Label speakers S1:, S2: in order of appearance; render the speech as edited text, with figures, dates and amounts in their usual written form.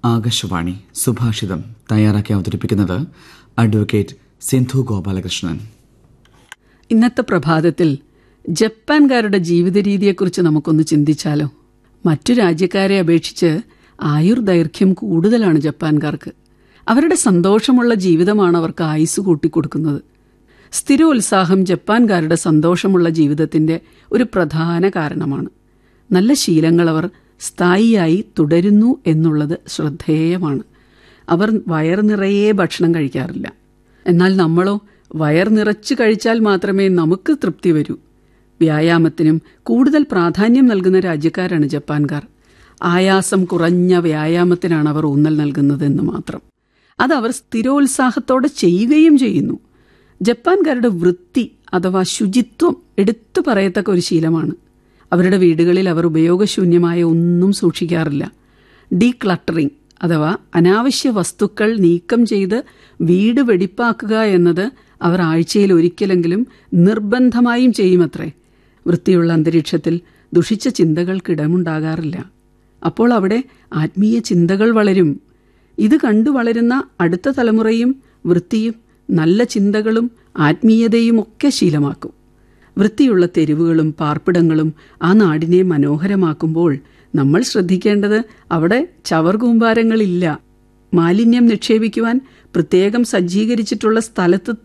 S1: ആകാശവാണി സുഭാഷിതം തയ്യാറാക്കി അവതരിപ്പിക്കുന്നത് അഡ്വക്കേറ്റ് സിന്ധു ഗോപാലകൃഷ്ണൻ.
S2: ഇന്നത്തെ പ്രഭാതത്തിൽ ജപ്പാൻകാരുടെ ജീവിത രീതിയെക്കുറിച്ച് നമുക്കൊന്ന് ചിന്തിച്ചാലോ? മറ്റു രാജ്യക്കാരെ അപേക്ഷിച്ച് ആയുർദൈർഘ്യം കൂടുതലാണ് ജപ്പാൻകാർക്ക്. അവരുടെ സന്തോഷമുള്ള ജീവിതമാണ് അവർക്ക് ആയുസ് കൂട്ടിക്കൊടുക്കുന്നത്. സ്ഥിരോത്സാഹം ജപ്പാൻകാരുടെ സന്തോഷമുള്ള ജീവിതത്തിന്റെ ഒരു പ്രധാന കാരണമാണ്. നല്ല ശീലങ്ങൾ അവർ സ്ഥായിയായി തുടരുന്നു എന്നുള്ളത് ശ്രദ്ധേയമാണ്. അവർ വയർ നിറയെ ഭക്ഷണം കഴിക്കാറില്ല. എന്നാൽ നമ്മളോ വയർ നിറച്ച് കഴിച്ചാൽ മാത്രമേ നമുക്ക് തൃപ്തി വരൂ. വ്യായാമത്തിനും കൂടുതൽ പ്രാധാന്യം നൽകുന്ന രാജ്യക്കാരാണ് ജപ്പാൻകാർ. ആയാസം കുറഞ്ഞ വ്യായാമത്തിനാണ് അവർ ഊന്നൽ നൽകുന്നതെന്ന് മാത്രം. അതവർ സ്ഥിരോത്സാഹത്തോടെ ചെയ്യുകയും ചെയ്യുന്നു. ജപ്പാൻകാരുടെ വൃത്തി അഥവാ ശുചിത്വം എടുത്തു പറയത്തക്ക ഒരു ശീലമാണ്. അവരുടെ വീടുകളിൽ അവർ ഉപയോഗശൂന്യമായ ഒന്നും സൂക്ഷിക്കാറില്ല. ഡീക്ലട്ടറിംഗ് അഥവാ അനാവശ്യ വസ്തുക്കൾ നീക്കം ചെയ്ത് വീട് വെടിപ്പാക്കുക എന്നത് അവർ ആഴ്ചയിൽ ഒരിക്കലെങ്കിലും നിർബന്ധമായും ചെയ്യുമത്രേ. വൃത്തിയുള്ള അന്തരീക്ഷത്തിൽ ദുഷിച്ച ചിന്തകൾക്കിടമുണ്ടാകാറില്ല. അപ്പോൾ അവിടെ ആത്മീയ ചിന്തകൾ വളരും. ഇത് കണ്ടു വളരുന്ന അടുത്ത തലമുറയും വൃത്തിയും നല്ല ചിന്തകളും ആത്മീയതയും ഒക്കെ ശീലമാക്കും. വൃത്തിയുള്ള തെരുവുകളും പാർപ്പിടങ്ങളും ആ നാടിനെ മനോഹരമാക്കുമ്പോൾ നമ്മൾ ശ്രദ്ധിക്കേണ്ടത് അവിടെ ചവർകൂമ്പാരങ്ങളില്ല. മാലിന്യം നിക്ഷേപിക്കുവാൻ പ്രത്യേകം സജ്ജീകരിച്ചിട്ടുള്ള സ്ഥലത്ത്